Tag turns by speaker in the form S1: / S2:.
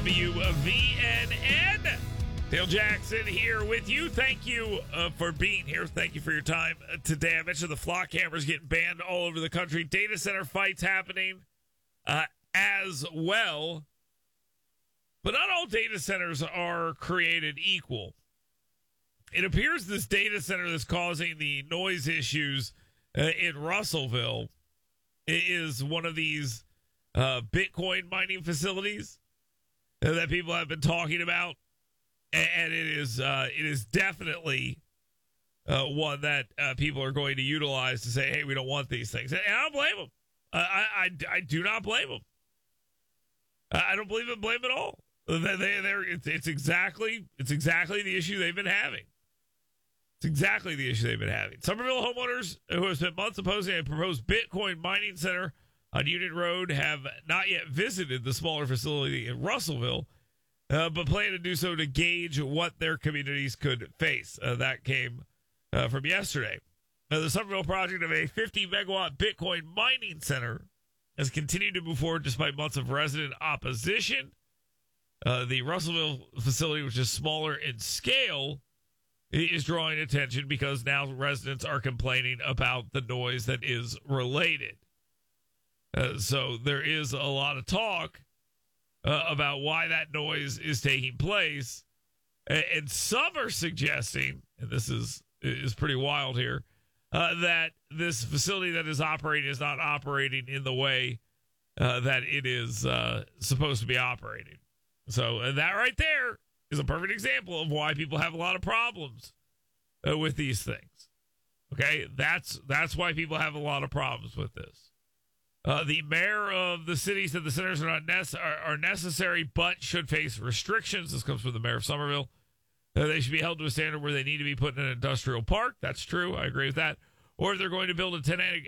S1: WVNN. Dale Jackson here with you. Thank you for being here. Thank you for your time today. I mentioned the flock cameras getting banned all over the country. Data center fights happening as well. But not all data centers are created equal. It appears this data center that's causing the noise issues in Russellville is one of these Bitcoin mining facilities that people have been talking about, and it is definitely one that people are going to utilize to say, "Hey, we don't want these things," and I don't blame them. I do not blame them. I don't blame at all. It's exactly the issue they've been having. It's exactly the issue they've been having. Somerville homeowners who have spent months opposing a proposed Bitcoin mining center on Union Road have not yet visited the smaller facility in Russellville, but plan to do so to gauge what their communities could face. That came from yesterday. The Somerville project of a 50-megawatt Bitcoin mining center has continued to move forward despite months of resident opposition. The Russellville facility, which is smaller in scale, is drawing attention because now residents are complaining about the noise that is related. So there is a lot of talk about why that noise is taking place. And some are suggesting, and this is pretty wild here, that this facility that is operating is not operating in the way that it is supposed to be operating. So that right there is a perfect example of why people have a lot of problems with these things. Okay, that's why people have a lot of problems with this. The mayor of the city said the centers are necessary, but should face restrictions. This comes from the mayor of Somerville. They should be held to a standard where they need to be put in an industrial park. That's true. I agree with that. Or if they're going to build a 10